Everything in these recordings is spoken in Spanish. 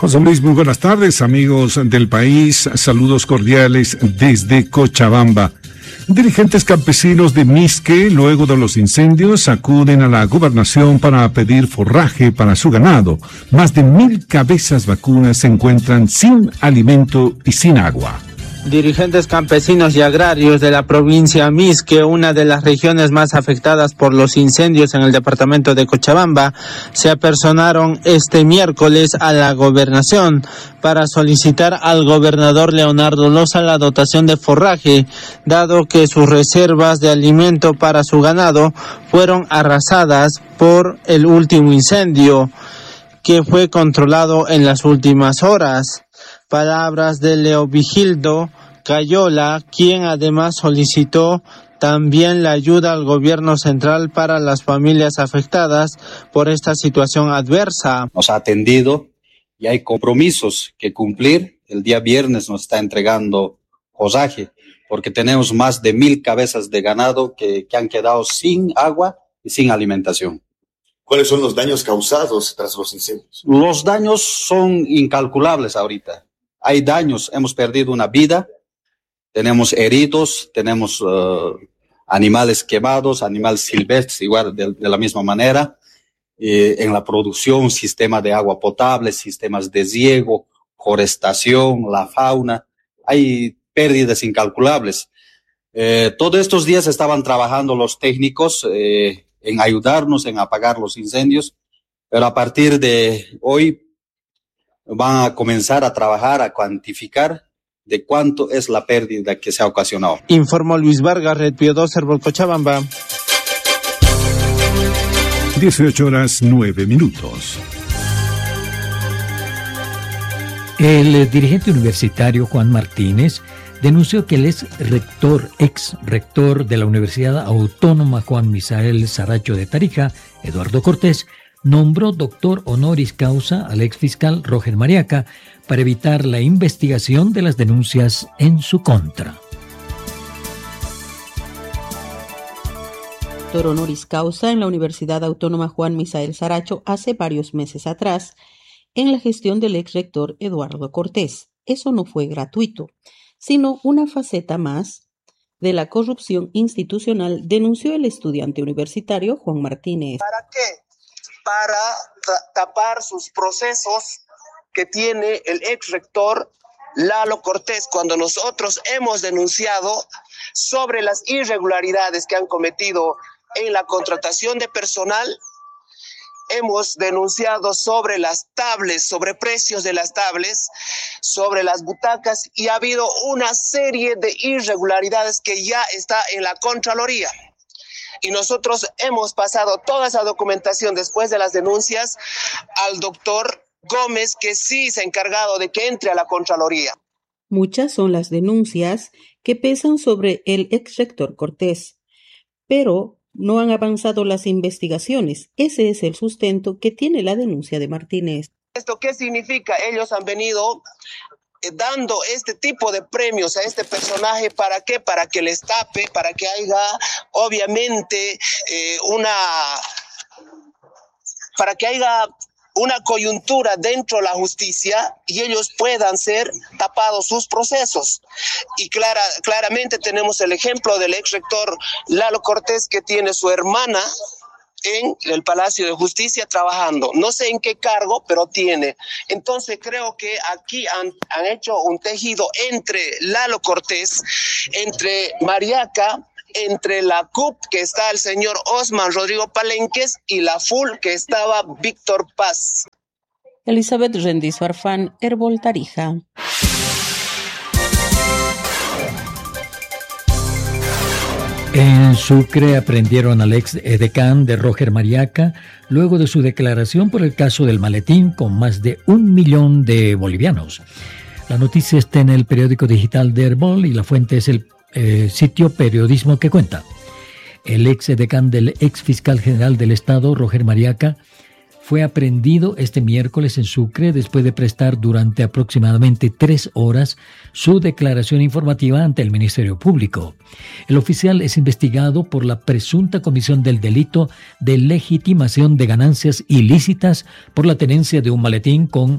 José Luis, muy buenas tardes, amigos del país. Saludos cordiales desde Cochabamba. Dirigentes campesinos de Misque, luego de los incendios, acuden a la gobernación para pedir forraje para su ganado. Más de 1,000 cabezas vacunas se encuentran sin alimento y sin agua. Dirigentes campesinos y agrarios de la provincia Misque, una de las regiones más afectadas por los incendios en el departamento de Cochabamba, se apersonaron este miércoles a la gobernación para solicitar al gobernador Leonardo Loza la dotación de forraje, dado que sus reservas de alimento para su ganado fueron arrasadas por el último incendio, que fue controlado en las últimas horas. Palabras de Leovigildo Cayola, quien además solicitó también la ayuda al gobierno central para las familias afectadas por esta situación adversa. Nos ha atendido y hay compromisos que cumplir. El día viernes nos está entregando forraje, porque tenemos más de 1,000 cabezas de ganado que han quedado sin agua y sin alimentación. ¿Cuáles son los daños causados tras los incendios? Los daños son incalculables ahorita. Hay daños, hemos perdido una vida, tenemos heridos, tenemos animales quemados, animales silvestres, igual de la misma manera. En la producción, sistema de agua potable, sistemas de riego, forestación, la fauna, hay pérdidas incalculables. Todos estos días estaban trabajando los técnicos en ayudarnos, en apagar los incendios, pero a partir de hoy van a comenzar a trabajar, a cuantificar de cuánto es la pérdida que se ha ocasionado. Informó Luis Vargas, Red Pío Servo, Cochabamba. 18:09. El dirigente universitario Juan Martínez denunció que el ex rector de la Universidad Autónoma Juan Misael Saracho de Tarija, Eduardo Cortés, nombró doctor honoris causa al ex fiscal Roger Mariaca para evitar la investigación de las denuncias en su contra. Doctor honoris causa en la Universidad Autónoma Juan Misael Saracho hace varios meses atrás, en la gestión del ex rector Eduardo Cortés. Eso no fue gratuito, sino una faceta más de la corrupción institucional, denunció el estudiante universitario Juan Martínez. ¿Para qué? Para tapar sus procesos que tiene el ex rector Lalo Cortés, cuando nosotros hemos denunciado sobre las irregularidades que han cometido en la contratación de personal. Hemos denunciado sobre las tablets, sobre precios de las tablets, sobre las butacas, y ha habido una serie de irregularidades que ya está en la Contraloría. Y nosotros hemos pasado toda esa documentación después de las denuncias al doctor Gómez, que sí se ha encargado de que entre a la Contraloría. Muchas son las denuncias que pesan sobre el ex rector Cortés, pero no han avanzado las investigaciones. Ese es el sustento que tiene la denuncia de Martínez. ¿Esto qué significa? Ellos han venido dando este tipo de premios a este personaje. ¿Para qué? Para que les tape, para que haya obviamente una coyuntura dentro de la justicia y ellos puedan ser tapados sus procesos. Y claramente tenemos el ejemplo del ex rector Lalo Cortés, que tiene su hermana en el Palacio de Justicia trabajando. No sé en qué cargo, pero tiene. Entonces creo que aquí han hecho un tejido entre Lalo Cortés, entre Mariaca, entre la CUP, que está el señor Osman Rodrigo Palenques, y la FUL, que estaba Víctor Paz. Elizabeth Rendiz Farfán, Herbol Tarija. En Sucre aprendieron al ex edecán de Roger Mariaca luego de su declaración por el caso del maletín con más de 1 millón de bolivianos. La noticia está en el periódico digital de Herbol y la fuente es el sitio Periodismo que Cuenta. El ex edecán del ex fiscal general del Estado, Roger Mariaca, fue aprehendido este miércoles en Sucre después de prestar durante aproximadamente 3 horas su declaración informativa ante el Ministerio Público. El oficial es investigado por la presunta comisión del delito de legitimación de ganancias ilícitas por la tenencia de un maletín con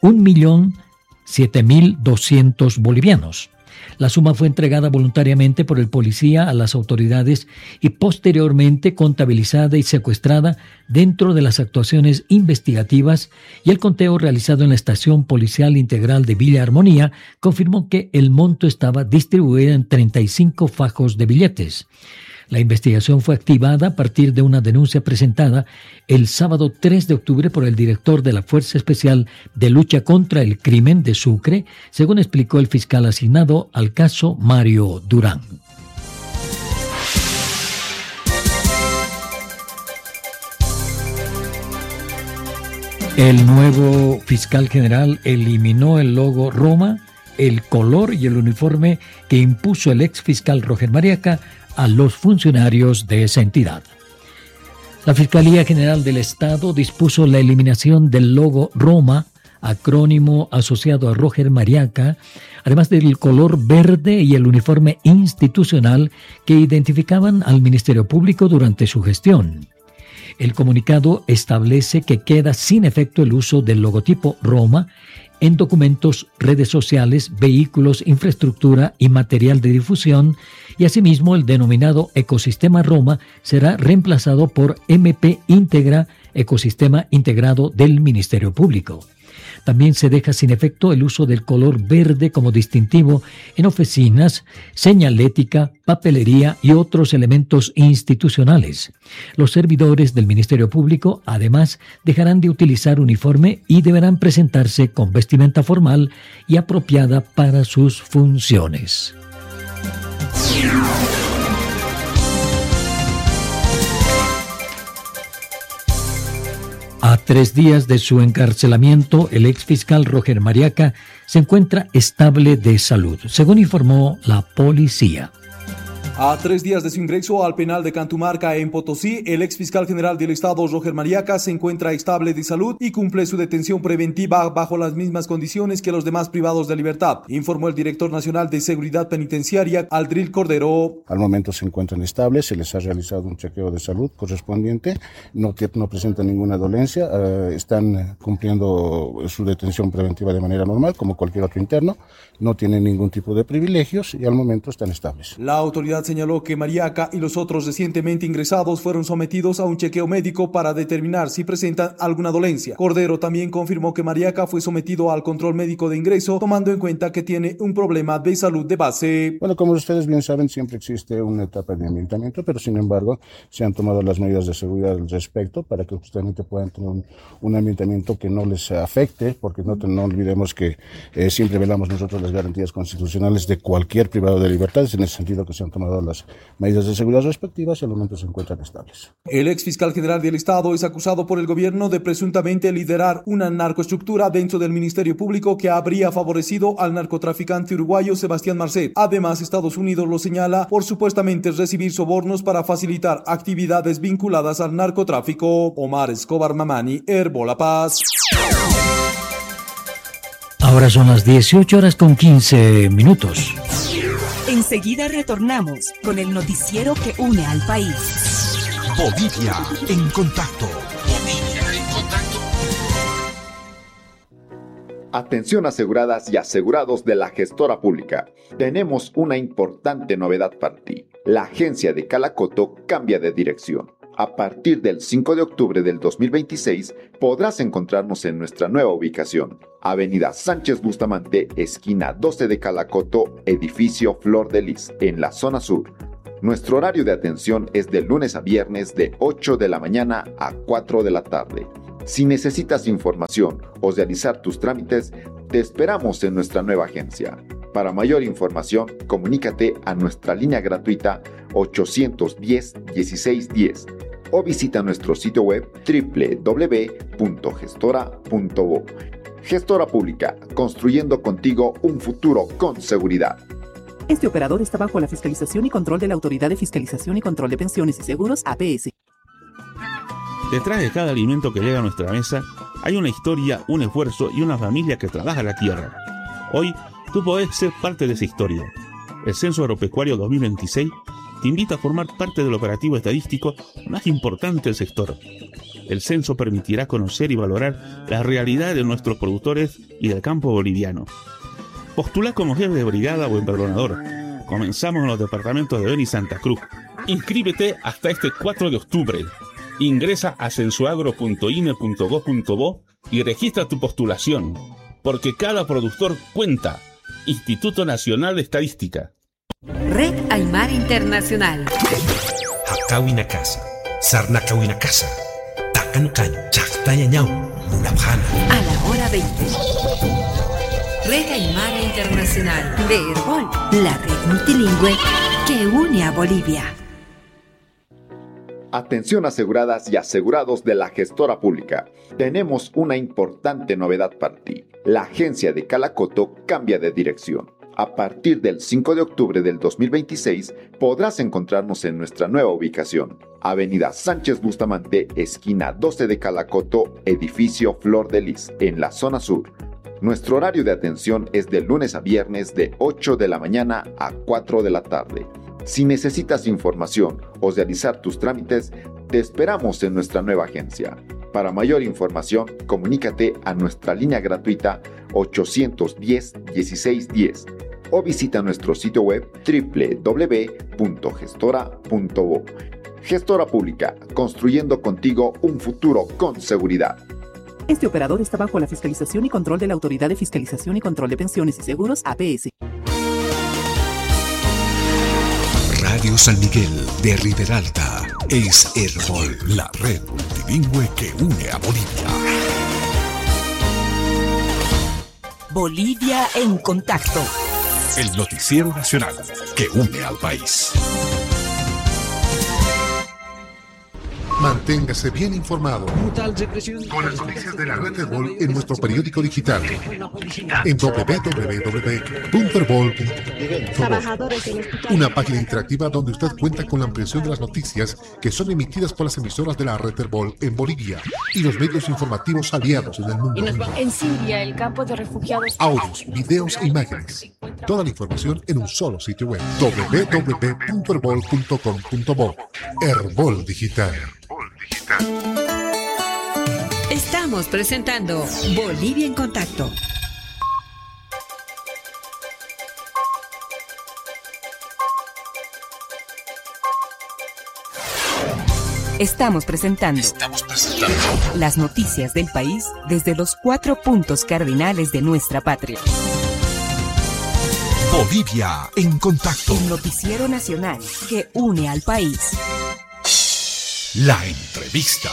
1.007.200 bolivianos. La suma fue entregada voluntariamente por el policía a las autoridades y posteriormente contabilizada y secuestrada dentro de las actuaciones investigativas, y el conteo realizado en la Estación Policial Integral de Villa Armonía confirmó que el monto estaba distribuido en 35 fajos de billetes. La investigación fue activada a partir de una denuncia presentada el sábado 3 de octubre por el director de la Fuerza Especial de Lucha contra el Crimen de Sucre, según explicó el fiscal asignado al caso, Mario Durán. El nuevo fiscal general eliminó el logo Roma, el color y el uniforme que impuso el ex fiscal Roger Mariaca a los funcionarios de esa entidad. La Fiscalía General del Estado dispuso la eliminación del logo Roma, acrónimo asociado a Roger Mariaca, además del color verde y el uniforme institucional que identificaban al Ministerio Público durante su gestión. El comunicado establece que queda sin efecto el uso del logotipo Roma en documentos, redes sociales, vehículos, infraestructura y material de difusión, y asimismo el denominado Ecosistema Roma será reemplazado por MP Integra, Ecosistema Integrado del Ministerio Público. También se deja sin efecto el uso del color verde como distintivo en oficinas, señalética, papelería y otros elementos institucionales. Los servidores del Ministerio Público, además, dejarán de utilizar uniforme y deberán presentarse con vestimenta formal y apropiada para sus funciones. A 3 días de su encarcelamiento, el exfiscal Roger Mariaca se encuentra estable de salud, según informó la policía. A 3 días de su ingreso al penal de Cantumarca en Potosí, el exfiscal general del Estado, Roger Mariaca, se encuentra estable de salud y cumple su detención preventiva bajo las mismas condiciones que los demás privados de libertad, informó el director nacional de Seguridad Penitenciaria, Aldril Cordero. Al momento se encuentran estables, se les ha realizado un chequeo de salud correspondiente, no presentan ninguna dolencia, están cumpliendo su detención preventiva de manera normal, como cualquier otro interno, no tienen ningún tipo de privilegios y al momento están estables. La autoridad señaló que Mariaca y los otros recientemente ingresados fueron sometidos a un chequeo médico para determinar si presentan alguna dolencia. Cordero también confirmó que Mariaca fue sometido al control médico de ingreso, tomando en cuenta que tiene un problema de salud de base. Bueno, como ustedes bien saben, siempre existe una etapa de ambientamiento, pero sin embargo se han tomado las medidas de seguridad al respecto para que justamente puedan tener un ambientamiento que no les afecte, porque no olvidemos que siempre velamos nosotros las garantías constitucionales de cualquier privado de libertades, en ese sentido que se han tomado las medidas de seguridad respectivas y al momento se encuentran estables. El ex fiscal general del Estado es acusado por el gobierno de presuntamente liderar una narcoestructura dentro del Ministerio Público que habría favorecido al narcotraficante uruguayo Sebastián Marcet. Además, Estados Unidos lo señala por supuestamente recibir sobornos para facilitar actividades vinculadas al narcotráfico. Omar Escobar Mamani, Herbo La Paz. Ahora son las 18:15. Enseguida retornamos con el noticiero que une al país. Bolivia en contacto. Atención aseguradas y asegurados de la gestora pública. Tenemos una importante novedad para ti. La agencia de Calacoto cambia de dirección. A partir del 5 de octubre del 2026 podrás encontrarnos en nuestra nueva ubicación. Avenida Sánchez Bustamante, esquina 12 de Calacoto, edificio Flor de Lis, en la zona sur. Nuestro horario de atención es de lunes a viernes de 8 de la mañana a 4 de la tarde. Si necesitas información o realizar tus trámites, te esperamos en nuestra nueva agencia. Para mayor información, comunícate a nuestra línea gratuita 810-1610 o visita nuestro sitio web www.gestora.bo. Gestora Pública, construyendo contigo un futuro con seguridad. Este operador está bajo la fiscalización y control de la Autoridad de Fiscalización y Control de Pensiones y Seguros, APS. Detrás de cada alimento que llega a nuestra mesa hay una historia, un esfuerzo y una familia que trabaja la tierra. Hoy tú podés ser parte de esa historia. El Censo Agropecuario 2026 te invita a formar parte del operativo estadístico más importante del sector. El censo permitirá conocer y valorar la realidad de nuestros productores y del campo boliviano. Postula como jefe de brigada o empadronador. Comenzamos en los departamentos de Beni y Santa Cruz. Inscríbete hasta este 4 de octubre. Ingresa a censoagro.ine.gov.bo y registra tu postulación, porque cada productor cuenta. Instituto Nacional de Estadística. Red Aymara Internacional. Hakawina Casa, Sarnakawina Casa, Tacanucan, Chactayañau, Munabjana. A la hora 20. Red Aymara Internacional de Herbol, la red multilingüe que une a Bolivia. Atención aseguradas y asegurados de la gestora pública. Tenemos una importante novedad para ti. La agencia de Calacoto cambia de dirección. A partir del 5 de octubre del 2026 podrás encontrarnos en nuestra nueva ubicación. Avenida Sánchez Bustamante, esquina 12 de Calacoto, edificio Flor de Lis, en la zona sur. Nuestro horario de atención es de lunes a viernes de 8 de la mañana a 4 de la tarde. Si necesitas información o realizar tus trámites, te esperamos en nuestra nueva agencia. Para mayor información, comunícate a nuestra línea gratuita 810-1610 o visita nuestro sitio web www.gestora.bo. Gestora Pública, construyendo contigo un futuro con seguridad. Este operador está bajo la fiscalización y control de la Autoridad de Fiscalización y Control de Pensiones y Seguros, APS. Radio San Miguel de Riberalta es Herbol, la red multilingüe que une a Bolivia. Bolivia en contacto. El noticiero nacional que une al país. Manténgase bien informado con las noticias de la red Herbol en nuestro periódico digital en www.herbol.com. Una página interactiva donde usted cuenta con la ampliación de las noticias que son emitidas por las emisoras de la red Herbol en Bolivia y los medios informativos aliados en el mundo. En Siria, el campo de refugiados. Audios, videos e imágenes. Toda la información en un solo sitio web. www.herbol.com.bo. Herbol Digital. Estamos presentando Bolivia en Contacto. Estamos presentando las noticias del país desde los 4 puntos cardinales de nuestra patria. Bolivia en Contacto. El noticiero nacional que une al país. La entrevista.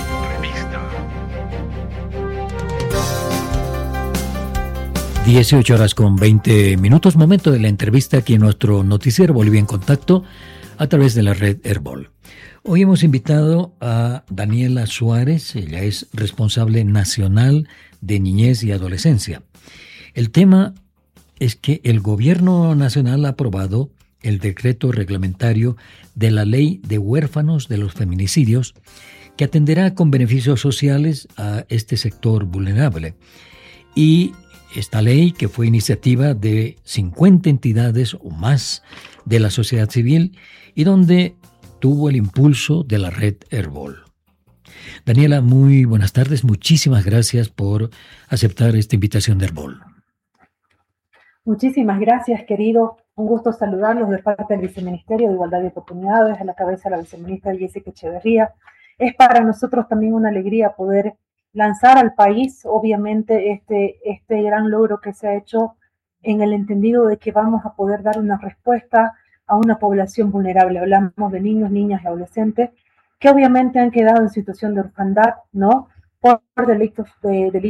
18:20. Momento de la entrevista aquí en nuestro noticiero Bolivia en Contacto a través de la red Herbol. Hoy hemos invitado a Daniela Suárez. Ella es responsable nacional de niñez y adolescencia. El tema es que el gobierno nacional ha aprobado el decreto reglamentario de la ley de huérfanos de los feminicidios, que atenderá con beneficios sociales a este sector vulnerable. Y esta ley, que fue iniciativa de 50 entidades o más de la sociedad civil y donde tuvo el impulso de la red Herbol. Daniela, muy buenas tardes. Muchísimas gracias por aceptar esta invitación de Herbol. Muchísimas gracias, querido. Un gusto saludarlos de parte del Viceministerio de Igualdad de Oportunidades, a la cabeza de la viceministra Jessica Echeverría. Es para nosotros también una alegría poder lanzar al país, obviamente, este gran logro que se ha hecho en el entendido de que vamos a poder dar una respuesta a una población vulnerable. Hablamos de niños, niñas y adolescentes que obviamente han quedado en situación de orfandad, ¿no? Por delitos